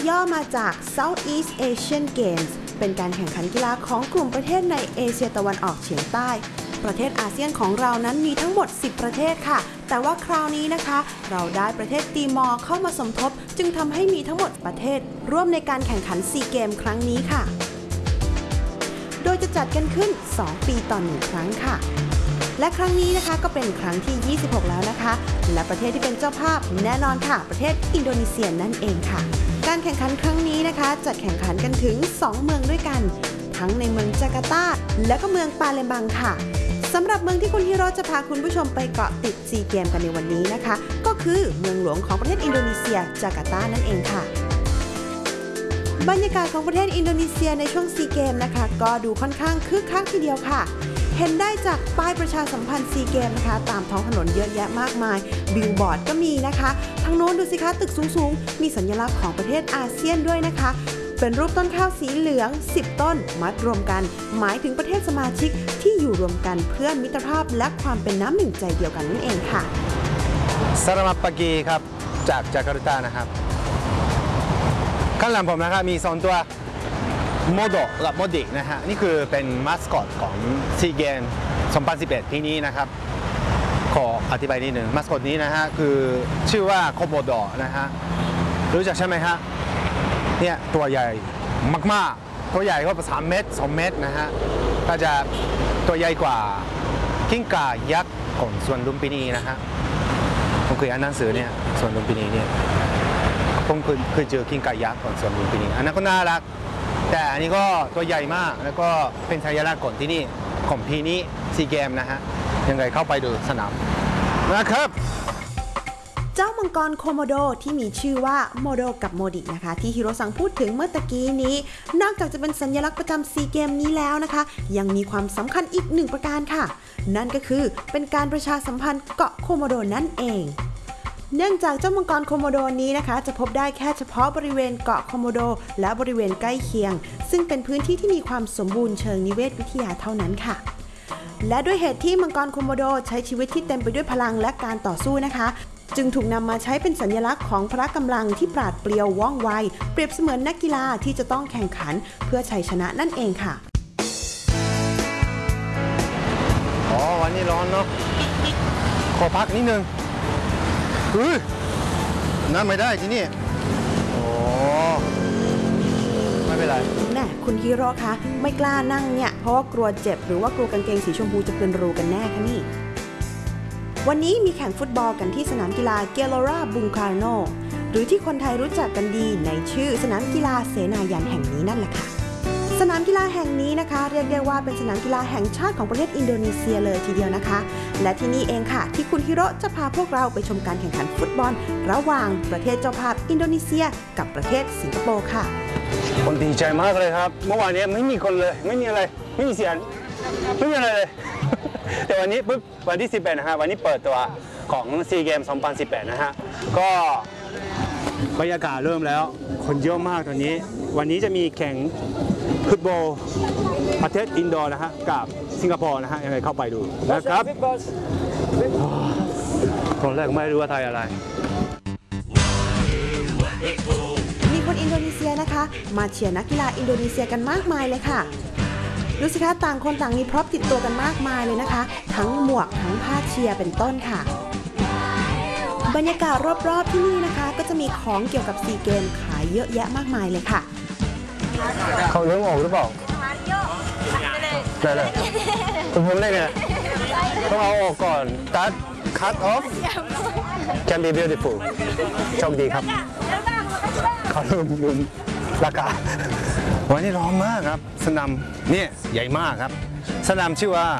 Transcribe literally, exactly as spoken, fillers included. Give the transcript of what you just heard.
ย่อมาจาก Southeast Asian Games เป็นการแข่งขันกีฬาของกลุ่มประเทศในเอเชียตะวันออกเฉียงใต้ประเทศอาเซียนของเรานั้นมีทั้งหมดสิบประเทศค่ะแต่ว่าคราวนี้นะคะเราได้ประเทศติมอร์เข้ามาสมทบจึงทำให้มีทั้งหมดประเทศร่วมในการแข่งขันซีเกมครั้งนี้ค่ะโดยจะจัดกันขึ้นสองปีต่อหนึ่งครั้งค่ะและครั้งนี้นะคะก็เป็นครั้งที่ยี่สิบหกแล้วนะคะและประเทศที่เป็นเจ้าภาพแน่นอนค่ะประเทศอินโดนีเซียนั่นเองค่ะการแข่งขันครั้งนี้นะคะจัดแข่งขันกันถึงสองเมืองด้วยกันทั้งในเมืองจาการ์ตาและก็เมืองปาเลมบังค่ะสำหรับเมืองที่คุณฮิโร่จะพาคุณผู้ชมไปเกาะติดซีเกมกันในวันนี้นะคะก็คือเมืองหลวงของประเทศอินโดนีเซียจาการ์ตานั่นเองค่ะบรรยากาศของประเทศอินโดนีเซียในช่วงซีเกมนะคะก็ดูค่อนข้างคึกคักทีเดียวค่ะเห็นได้จากป้ายประชาสัมพันธ์ซีเกมนะคะตามท้องถนนเยอะแยะมากมายบิลบอร์ดก็มีนะคะทางโน้นดูสิคะตึกสูงๆมีสัญลักษณ์ของประเทศอาเซียนด้วยนะคะเป็นรูปต้นข้าวสีเหลืองสิบต้นมัดรวมกันหมายถึงประเทศสมาชิกที่อยู่รวมกันเพื่อมิตรภาพและความเป็นน้ำหนึ่งใจเดียวกันนั่นเองค่ะสลามัตปากีครับจากจาการ์ตานะครับข้างหลังผมนะครับมีสองตัวโมโดกับโมดินะฮะนี่คือเป็นมาสคอตของซีเกมสองพันสิบเอ็ดที่นี้นะครับขออธิบายนิดหนึ่งมาสคอตนี้นะฮะคือชื่อว่าโคโมโดนะฮะรู้จักใช่ไหมฮะเนี่ยตัวใหญ่มากๆตัวใหญ่ก็สามเมตรสองเมตรนะฮะก็จะตัวใหญ่กว่ากิ้งก่ายักษ์ของสวนลุมพินีนะฮะผมเคยอ่านหนังสือเนี่ยสวนลุมพินีเนี่ยผมเคยเคยเจอกิ้งก่ายักษ์ของสวนลุมพินีอันนั้นก็น่ารักแต่อันนี้ก็ตัวใหญ่มากแล้วก็เป็นสัญลักษณ์ของที่นี่ของพีนี้ซีเกมนะฮะยังไงเข้าไปดูสนามนะครับเจ้ามังกรโคโมโดที่มีชื่อว่าโมโดกับโมดินะคะที่ฮิโรซังพูดถึงเมื่อตะกี้นี้นอกจากจะเป็นสัญลักษณ์ประจำซีเกมนี้แล้วนะคะยังมีความสำคัญอีกหนึ่งประการค่ะนั่นก็คือเป็นการประชาสัมพันธ์เกาะโคโมโดนั่นเองเนื่องจากเจ้ามังกรโคโมโดนี้นะคะจะพบได้แค่เฉพาะบริเวณเกาะโคโมโดและบริเวณใกล้เคียงซึ่งเป็นพื้นที่ที่มีความสมบูรณ์เชิงนิเวศวิทยาเท่านั้นค่ะและด้วยเหตุที่มังกรโคโมโดใช้ชีวิตที่เต็มไปด้วยพลังและการต่อสู้นะคะจึงถูกนำมาใช้เป็นสัญลักษณ์ของพละกำลังที่ปราดเปรียวว่องไวเปรียบเสมือนนักกีฬาที่จะต้องแข่งขันเพื่อชัยชนะนั่นเองค่ะอ๋อวันนี้ร้อนเนาะขอพักนิดนึงอือนั่งไม่ได้ที่นี่โอ้ไม่เป็นไรแน่คุณฮีโร่คะไม่กล้านั่งเนี่ยเพราะว่ากลัวเจ็บหรือว่ากลัวกางเกงสีชมพูจะเป็นรูกันแน่คะนี่วันนี้มีแข่งฟุตบอลกันที่สนามกีฬาเกโลราบุงคาร์โนหรือที่คนไทยรู้จักกันดีในชื่อสนามกีฬาเสนายันแห่งนี้นั่นแหละค่ะสนามกีฬาแห่งนี้นะคะเรียกได้ว่าเป็นสนามกีฬาแห่งชาติของประเทศอินโดนีเซียเลยทีเดียวนะคะและที่นี่เองค่ะที่คุณฮิโร่จะพาพวกเราไปชมการแข่งขันฟุตบอลระหว่างประเทศเจ้าภาพอินโดนีเซียกับประเทศสิงคโปร์ค่ะคนดีใจมากเลยครับเมื่อวานนี้ไม่มีคนเลยไม่มีอะไรไม่มีเสียงไม่มีอะไรเลยแต่วันนี้ปุ๊บวันที่สิบแปดนะฮะวันนี้เปิดตัวของซีเกมสองพันสิบแปดนะฮะก็บรรยากาศเริ่มแล้วคนเยอะมากตอนนี้วันนี้จะมีแข่งฟุตบอลประเทศอินโดนะฮะกับสิงคโปร์นะฮะยังไงเข้าไปดูนะครับตอนแรกไม่รู้ว่าไทยอะไรมีคนอินโดนีเซียนะคะมาเชียร์นักกีฬาอินโดนีเซียกันมากมายเลยค่ะดูสิคะต่างคนต่างมีพร็อพติดตัวกันมากมายเลยนะคะทั้งหมวกทั้งผ้าเชียร์เป็นต้นค่ะบรรยากาศรอบๆที่นี่นะคะก็จะมีของเกี่ยวกับซีเกมขายเยอะแยะมากมายเลยค่ะเขาเลี้ยงออกหรือเปล่าได้เลยคุณผมเล่นไงต้องเอาออกก่อน start cut off can be beautiful โชคดีครับเขาลืมลืมราคาวันนี้ร้อนมากครับสนามเนี่ยใหญ่มากครับสนามชื่อว่า